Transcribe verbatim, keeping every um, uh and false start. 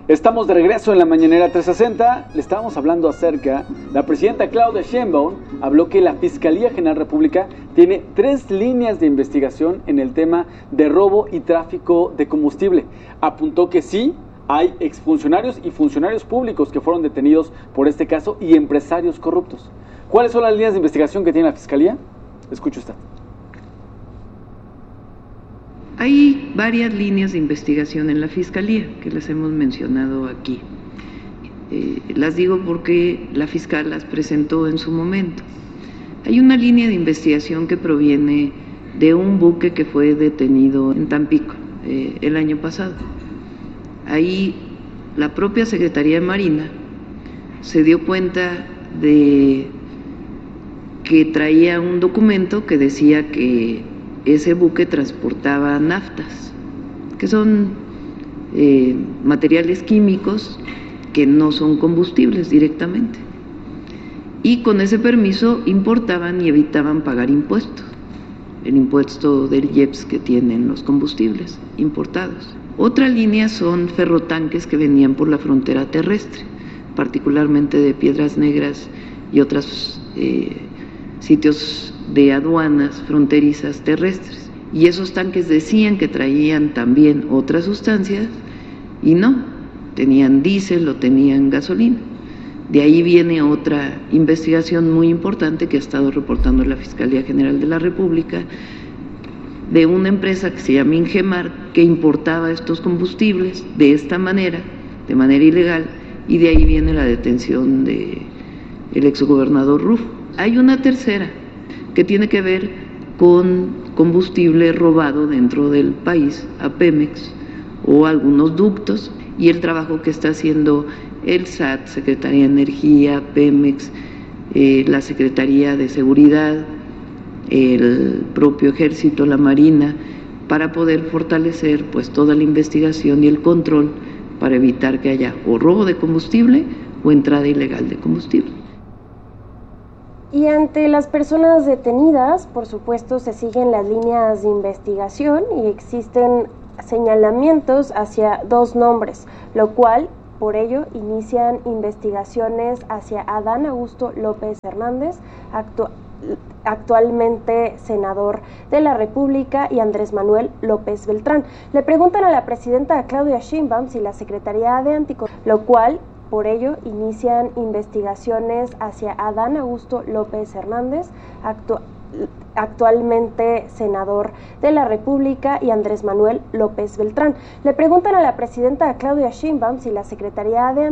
Estamos de regreso en la Mañanera trescientos sesenta. Le estábamos hablando acerca, la presidenta Claudia Sheinbaum habló que la Fiscalía General de la República tiene tres líneas de investigación en el tema de robo y tráfico de combustible. Apuntó que sí, hay exfuncionarios y funcionarios públicos que fueron detenidos por este caso y empresarios corruptos. ¿Cuáles son las líneas de investigación que tiene la Fiscalía? Escuche usted. Hay varias líneas de investigación en la Fiscalía que las hemos mencionado aquí. Eh, las digo porque la fiscal las presentó en su momento. Hay una línea de investigación que proviene de un buque que fue detenido en Tampico eh, el año pasado. Ahí la propia Secretaría de Marina se dio cuenta de que traía un documento que decía que ese buque transportaba naftas, que son eh, materiales químicos que no son combustibles directamente. Y con ese permiso importaban y evitaban pagar impuestos, el impuesto del I E P S que tienen los combustibles importados. Otra línea son ferrotanques que venían por la frontera terrestre, particularmente de Piedras Negras y otros eh, sitios de aduanas fronterizas terrestres. Y esos tanques decían que traían también otras sustancias y no, tenían diésel o tenían gasolina. De ahí viene otra investigación muy importante que ha estado reportando la Fiscalía General de la República de una empresa que se llama Ingemar, que importaba estos combustibles de esta manera, de manera ilegal, y de ahí viene la detención de el exgobernador Rufo. Hay una tercera que tiene que ver con combustible robado dentro del país a Pemex o algunos ductos, y el trabajo que está haciendo el S A T, Secretaría de Energía, Pemex, eh, la Secretaría de Seguridad, el propio Ejército, la Marina, para poder fortalecer pues toda la investigación y el control para evitar que haya o robo de combustible o entrada ilegal de combustible. Y ante las personas detenidas, por supuesto, se siguen las líneas de investigación y existen señalamientos hacia dos nombres, lo cual, por ello, inician investigaciones hacia Adán Augusto López Hernández, actu- actualmente senador de la República, y Andrés Manuel López Beltrán. Le preguntan a la presidenta Claudia Sheinbaum si la Secretaría de Anticorrupción, lo cual, por ello, inician investigaciones hacia Adán Augusto López Hernández, actu- actualmente senador de la República, y Andrés Manuel López Beltrán. Le preguntan a la presidenta Claudia Sheinbaum si la Secretaría de